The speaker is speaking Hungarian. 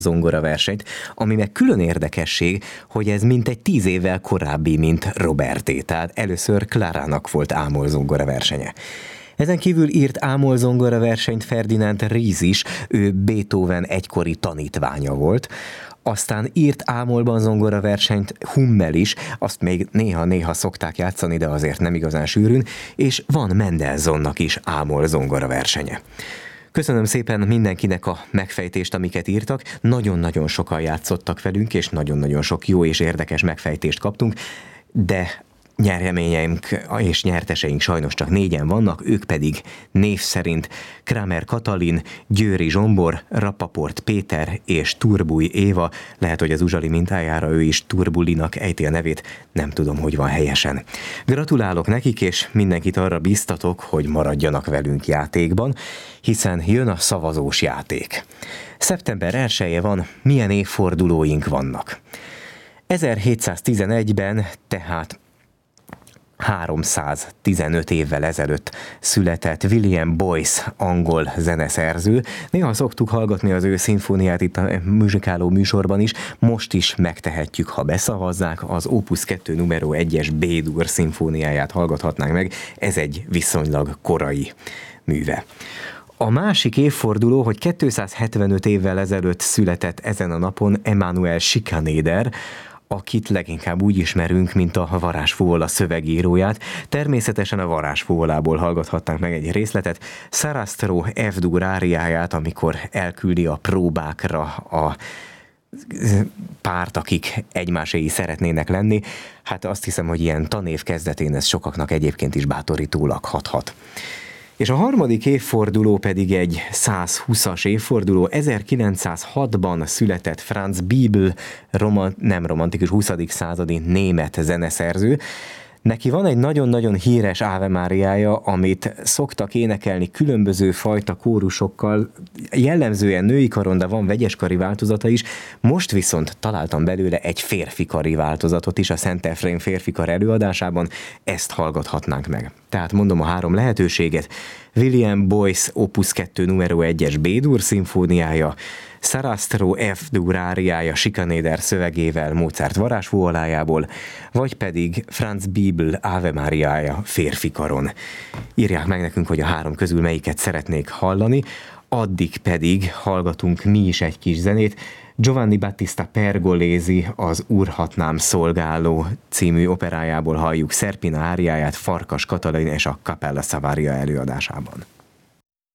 zongoraversenyt, ami meg külön érdekesség, hogy ez mintegy 10 évvel korábbi, mint Roberté, tehát először Clarának volt ámol zongoraversenye. Ezen kívül írt ámol zongoraversenyt Ferdinand Ries is, ő Beethoven egykori tanítványa volt. Aztán írt ámolban zongoraversenyt Hummel is, azt még néha-néha szokták játszani, de azért nem igazán sűrűn, és van Mendelssohnnak is ámol zongoraversenye. Köszönöm szépen mindenkinek a megfejtést, amiket írtak. Nagyon-nagyon sokan játszottak velünk, és nagyon-nagyon sok jó és érdekes megfejtést kaptunk, de nyereményeink és nyerteseink sajnos csak 4-en vannak, ők pedig név szerint Kramer Katalin, Győri Zsombor, Rappaport Péter és Turbúj Éva. Lehet, hogy az uzsali mintájára ő is Turbulinak ejti a nevét, nem tudom, hogy van helyesen. Gratulálok nekik, és mindenkit arra biztatok, hogy maradjanak velünk játékban, hiszen jön a szavazós játék. Szeptember 1-e van, milyen évfordulóink vannak. 1711-ben, tehát 315 évvel ezelőtt született William Boyce, angol zeneszerző. Néha szoktuk hallgatni az ő szimfóniát itt a muzsikáló műsorban is, most is megtehetjük, ha beszavazzák, az Opus 2 numero 1-es B-dur szimfóniáját hallgathatnánk meg, ez egy viszonylag korai műve. A másik évforduló, hogy 275 évvel ezelőtt született ezen a napon Emanuel Schikaneder, akit leginkább úgy ismerünk, mint a Varázsfuvola szövegíróját. Természetesen a Varázsfuvolából hallgathatnánk meg egy részletet, Sarastro F-dur áriáját, amikor elküldi a próbákra a párt, akik egymáséi szeretnének lenni. Hát azt hiszem, hogy ilyen tanév kezdetén ez sokaknak egyébként is bátorítólag hathat. És a harmadik évforduló pedig egy 120-as évforduló. 1906-ban született Franz Biebl, nem romantikus, 20. századi német zeneszerző. Neki van egy nagyon-nagyon híres Ave Mariája, amit szoktak énekelni különböző fajta kórusokkal, jellemzően női karon, de van vegyeskari változata is. Most viszont találtam belőle egy férfikari változatot is a Szent Efrém férfikar előadásában, ezt hallgathatnánk meg. Tehát mondom a 3 lehetőséget: William Boyce Opus 2 numero 1-es B-dur szimfóniája, Sarastro F-dur áriája Schikaneder szövegével Mozart varázsfuvolájából, vagy pedig Franz Biebl Ave Mariája férfikaron. Írják meg nekünk, hogy a 3 közül melyiket szeretnék hallani, addig pedig hallgatunk mi is egy kis zenét. Giovanni Battista Pergolesi az Urhatnám szolgáló című operájából halljuk Szerpina áriáját Farkas Katalin és a Capella Savaria előadásában.